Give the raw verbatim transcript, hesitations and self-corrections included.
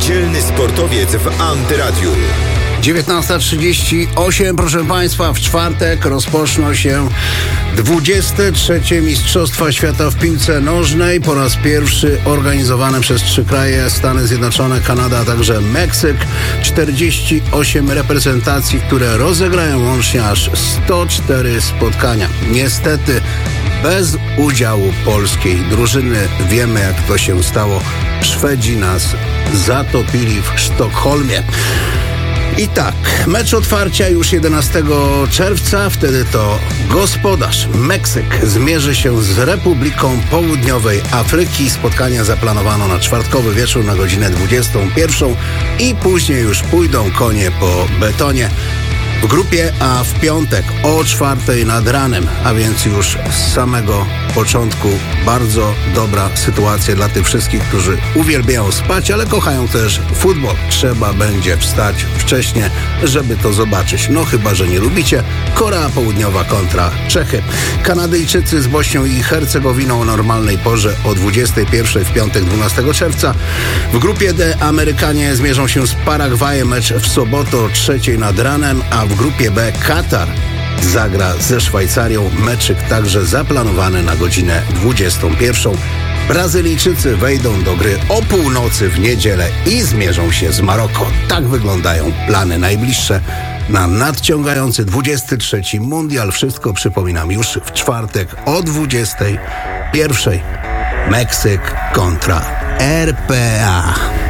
Niedzielny sportowiec w Antyradiu. dziewiętnasta trzydzieści osiem, proszę Państwa, w czwartek rozpoczną się dwudzieste trzecie Mistrzostwa Świata w piłce nożnej. Po raz pierwszy organizowane przez trzy kraje: Stany Zjednoczone, Kanada, a także Meksyk. czterdzieści osiem reprezentacji, które rozegrają łącznie aż sto cztery spotkania. Niestety bez udziału polskiej drużyny. Wiemy, jak to się stało. Szwedzi nas zatopili w Sztokholmie. I tak, mecz otwarcia już jedenastego czerwca, wtedy to gospodarz Meksyk zmierzy się z Republiką Południowej Afryki. Spotkania zaplanowano na czwartkowy wieczór na godzinę dwudziestą pierwszą i później już pójdą konie po betonie. W grupie A w piątek o czwartej nad ranem, a więc już z samego początku bardzo dobra sytuacja dla tych wszystkich, którzy uwielbiają spać, ale kochają też futbol. Trzeba będzie wstać wcześnie, żeby to zobaczyć. No chyba że nie lubicie. Korea Południowa kontra Czechy. Kanadyjczycy z Bośnią i Hercegowiną o normalnej porze o dwudziestej pierwszej w piątek dwunastego czerwca. W grupie D Amerykanie zmierzą się z Paragwajem, mecz w sobotę o trzeciej nad ranem, a w grupie B Katar zagra ze Szwajcarią, meczyk także zaplanowany na godzinę dwudziestą pierwszą. Brazylijczycy wejdą do gry o północy w niedzielę i zmierzą się z Maroko. Tak wyglądają plany najbliższe na nadciągający dwudziesty trzeci mundial. Wszystko, przypominam, już w czwartek o dwudziestej pierwszej. Meksyk kontra R P A.